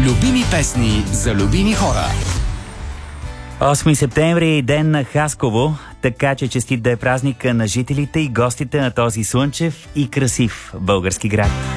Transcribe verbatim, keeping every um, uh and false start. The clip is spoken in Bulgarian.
Любими песни за любими хора. осми септември, ден на Хасково, така че честит да е празника на жителите и гостите на този слънчев и красив български град.